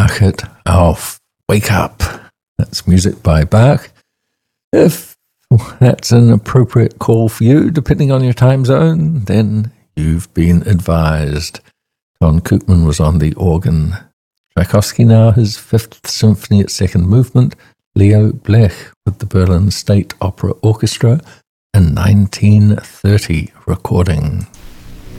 Wach it auf. Wake up. That's music by Bach. If that's an appropriate call for you, depending on your time zone, then you've been advised. Ton Koopman was on the organ. Tchaikovsky now, his Fifth Symphony at second movement. Leo Blech with the Berlin State Opera Orchestra, a 1930 recording.